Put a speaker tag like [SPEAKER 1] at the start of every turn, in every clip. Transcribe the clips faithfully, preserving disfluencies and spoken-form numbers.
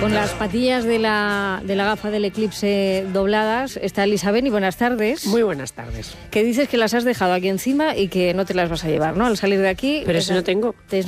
[SPEAKER 1] Con las patillas de la, de la gafa del eclipse dobladas está Elisa Beni. Buenas tardes.
[SPEAKER 2] Muy buenas tardes.
[SPEAKER 1] Que dices que las has dejado aquí encima y que no te las vas a llevar, ¿no? Al salir de aquí...
[SPEAKER 2] Pero si no tengo...
[SPEAKER 1] Te...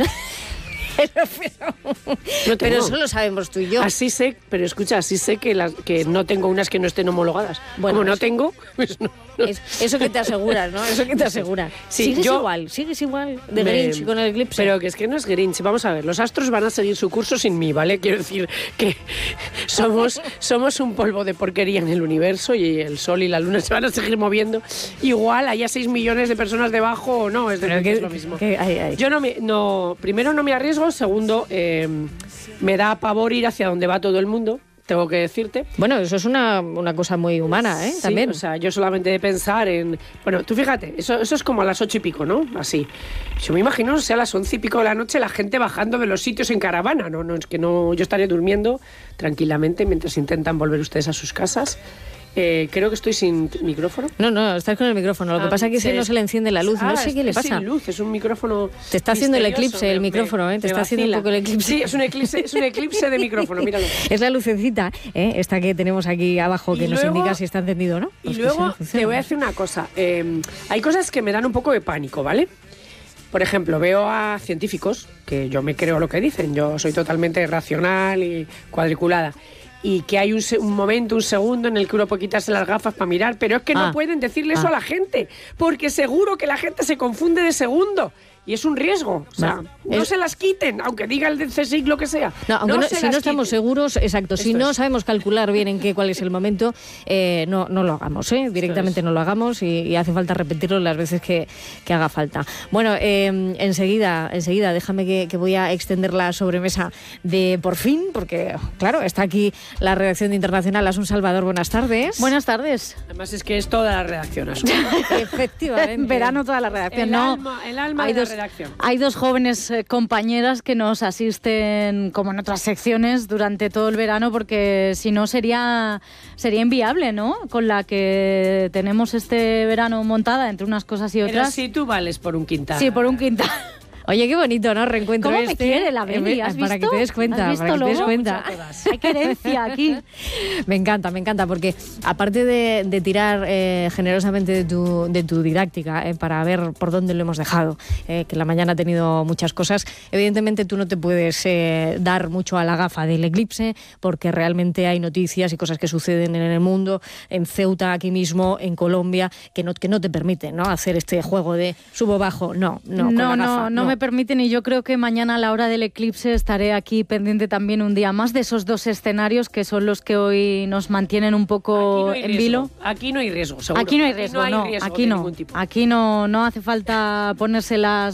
[SPEAKER 1] Pero, pero,
[SPEAKER 2] no
[SPEAKER 1] pero eso lo sabemos tú y yo.
[SPEAKER 2] Así sé, pero escucha, así sé que, las, que no tengo unas que no estén homologadas.
[SPEAKER 1] Bueno,
[SPEAKER 2] Como no
[SPEAKER 1] eso,
[SPEAKER 2] tengo, pues no, no.
[SPEAKER 1] Es, eso que te aseguras, ¿no? Eso que te aseguras.
[SPEAKER 2] Sí,
[SPEAKER 1] sigues
[SPEAKER 2] yo,
[SPEAKER 1] igual, sigues igual de
[SPEAKER 2] me,
[SPEAKER 1] Grinch con el eclipse.
[SPEAKER 2] Pero que es que no es Grinch. Vamos a ver, los astros van a seguir su curso sin mí, ¿vale? Quiero decir que somos, somos un polvo de porquería en el universo y el sol y la luna se van a seguir moviendo. Igual haya seis millones de personas debajo o no, es, decir, que es lo mismo.
[SPEAKER 1] Que, ay, ay.
[SPEAKER 2] Yo no me, no, primero no me arriesgo, segundo... Eh, Eh, me da pavor ir hacia donde va todo el mundo, tengo que decirte.
[SPEAKER 1] Bueno, eso es una, una cosa muy humana, ¿eh?
[SPEAKER 2] Sí,
[SPEAKER 1] También.
[SPEAKER 2] O sea, yo solamente de pensar en... Bueno, tú fíjate, eso, eso es como a las ocho y pico, ¿no? Así. Yo me imagino, o sea, a las once y pico de la noche la gente bajando de los sitios en caravana, ¿no? No es que no... Yo estaré durmiendo tranquilamente mientras intentan volver ustedes a sus casas. Eh, creo que estoy sin micrófono.
[SPEAKER 1] No, no, estás con el micrófono. Lo que
[SPEAKER 2] ah,
[SPEAKER 1] pasa es que
[SPEAKER 2] se,
[SPEAKER 1] se no se le enciende la luz.
[SPEAKER 2] Ah,
[SPEAKER 1] no sé qué le
[SPEAKER 2] es
[SPEAKER 1] pasa.
[SPEAKER 2] Sin luz, es un micrófono.
[SPEAKER 1] Te está haciendo el eclipse, el
[SPEAKER 2] me,
[SPEAKER 1] micrófono, ¿eh? Te está
[SPEAKER 2] vacila.
[SPEAKER 1] haciendo un poco el eclipse.
[SPEAKER 2] Sí, es un eclipse, es un eclipse de micrófono, míralo.
[SPEAKER 1] Es la lucecita, ¿eh? Esta que tenemos aquí abajo que
[SPEAKER 2] y
[SPEAKER 1] nos
[SPEAKER 2] luego,
[SPEAKER 1] indica si está encendido o no.
[SPEAKER 2] Y
[SPEAKER 1] Pues
[SPEAKER 2] luego
[SPEAKER 1] sí,
[SPEAKER 2] te voy a decir una cosa. Eh, hay cosas que me dan un poco de pánico, ¿vale? Por ejemplo, veo a científicos, que yo me creo lo que dicen, yo soy totalmente racional y cuadriculada, y que hay un, un momento, un segundo en el que uno puede quitarse las gafas para mirar, pero es que
[SPEAKER 1] ah.
[SPEAKER 2] no pueden decirle eso
[SPEAKER 1] ah.
[SPEAKER 2] a la gente, porque seguro que la gente se confunde de segundo. Y es un riesgo, o sea, no, no es... se las quiten, aunque diga el del C S I C lo que sea.
[SPEAKER 1] No, aunque
[SPEAKER 2] no
[SPEAKER 1] no, si no estamos
[SPEAKER 2] quiten.
[SPEAKER 1] seguros, exacto,
[SPEAKER 2] Esto
[SPEAKER 1] si no
[SPEAKER 2] es.
[SPEAKER 1] sabemos calcular bien en qué cuál es el momento, eh, no, no lo hagamos, ¿eh? Directamente no lo hagamos y, y hace falta repetirlo las veces que, que haga falta. Bueno, eh, enseguida, enseguida, déjame que, que voy a extender la sobremesa de por fin, porque claro, está aquí la redacción de Internacional. Asun Salvador, buenas tardes.
[SPEAKER 3] Buenas tardes.
[SPEAKER 2] Además es que es toda la redacción, Asun.
[SPEAKER 1] Efectivamente.
[SPEAKER 3] En verano toda la redacción.
[SPEAKER 2] El
[SPEAKER 3] no,
[SPEAKER 2] alma, el alma
[SPEAKER 3] hay
[SPEAKER 2] de
[SPEAKER 3] dos,
[SPEAKER 2] la redacción.
[SPEAKER 3] Hay dos jóvenes eh, compañeras que nos asisten, como en otras secciones, durante todo el verano, porque si no sería, sería inviable, ¿no? Con la que tenemos este verano montada entre unas cosas y otras.
[SPEAKER 2] Pero si tú vales por un quintal.
[SPEAKER 3] Sí, por un quintal.
[SPEAKER 1] Oye, qué bonito, ¿no? Reencuentro
[SPEAKER 3] ¿Cómo
[SPEAKER 1] este.
[SPEAKER 3] me quiere la Beni? ¿Has
[SPEAKER 1] Para
[SPEAKER 3] visto?
[SPEAKER 1] que te des cuenta,
[SPEAKER 3] ¿Has
[SPEAKER 1] para que
[SPEAKER 3] visto,
[SPEAKER 1] te des
[SPEAKER 3] Lobo?
[SPEAKER 1] cuenta.
[SPEAKER 3] Hay querencia aquí.
[SPEAKER 1] Me encanta, me encanta, porque aparte de, de tirar eh, generosamente de tu, de tu didáctica eh, para ver por dónde lo hemos dejado, eh, que la mañana ha tenido muchas cosas, evidentemente tú no te puedes eh, dar mucho a la gafa del eclipse, porque realmente hay noticias y cosas que suceden en el mundo, en Ceuta, aquí mismo, en Colombia, que no, que no te permiten, ¿no? Hacer este juego de subo-bajo. No, no, con
[SPEAKER 3] no,
[SPEAKER 1] la gafa,
[SPEAKER 3] no, no, no me permiten, y yo creo Creo que mañana a la hora del eclipse estaré aquí pendiente también un día más de esos dos escenarios que son los que hoy nos mantienen un poco
[SPEAKER 2] no
[SPEAKER 3] en vilo.
[SPEAKER 2] Aquí no hay riesgo, seguro.
[SPEAKER 3] Aquí no hay riesgo,
[SPEAKER 2] aquí no,
[SPEAKER 3] no,
[SPEAKER 2] hay riesgo
[SPEAKER 3] aquí no,
[SPEAKER 2] de ningún tipo.
[SPEAKER 3] Aquí no, no hace falta ponerse las